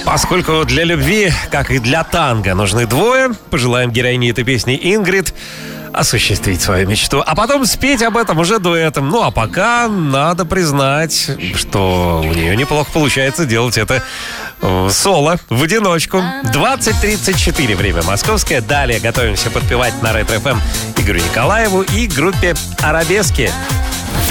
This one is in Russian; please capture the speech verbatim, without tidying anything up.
Поскольку для любви, как и для танго, нужны двое, пожелаем героине этой песни Ингрид осуществить свою мечту, а потом спеть об этом уже дуэтом. Ну, а пока надо признать, что у нее неплохо получается делать это э, соло, в одиночку. двадцать тридцать четыре, время московское. Далее готовимся подпевать на Ретро эф эм Игорю Николаеву и группе «Арабески».